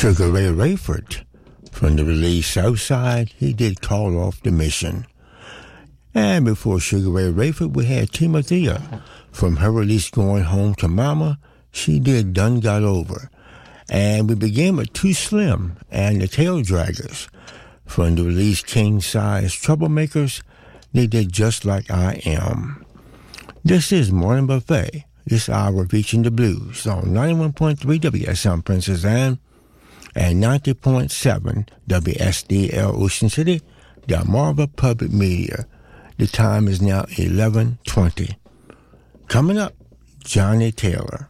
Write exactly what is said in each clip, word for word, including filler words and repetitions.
Sugar Ray Rayford. From the release Southside, he did Call Off the Mission. And before Sugar Ray Rayford, we had Timothea. From her release Going Home to Mama, she did Done Got Over. And we began with Too Slim and the Tail Draggers. From the release King Size Troublemakers, they did Just Like I Am. This is Morning Buffet, this hour featuring the blues on ninety-one point three W S M Princess Anne and ninety point seven W S D L Ocean City, Delmarva Public Media. The time is now eleven twenty. Coming up, Johnny Taylor.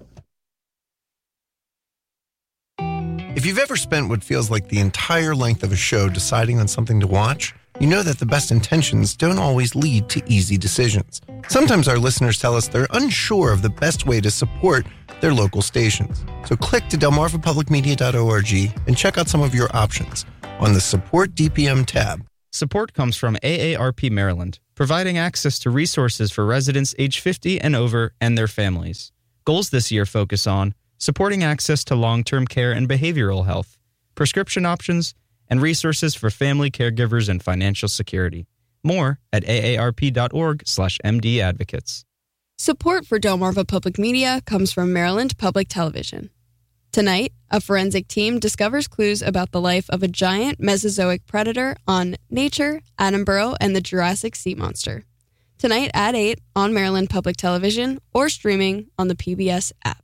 If you've ever spent what feels like the entire length of a show deciding on something to watch, you know that the best intentions don't always lead to easy decisions. Sometimes our listeners tell us they're unsure of the best way to support their local stations. So click to delmarva public media dot org and check out some of your options on the Support D P M tab. Support comes from A A R P Maryland, providing access to resources for residents age fifty and over and their families. Goals this year focus on supporting access to long-term care and behavioral health, prescription options, and resources for family caregivers and financial security. More at A A R P dot org slash M D advocates. Support for Delmarva Public Media comes from Maryland Public Television. Tonight, a forensic team discovers clues about the life of a giant Mesozoic predator on Nature, Attenborough, and the Jurassic Sea Monster. Tonight at eight on Maryland Public Television or streaming on the P B S app.